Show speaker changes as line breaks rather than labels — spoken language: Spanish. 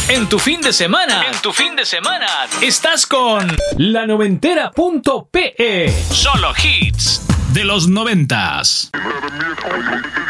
En tu fin de semana. Estás con La Noventera.pe. Solo hits de los 90s.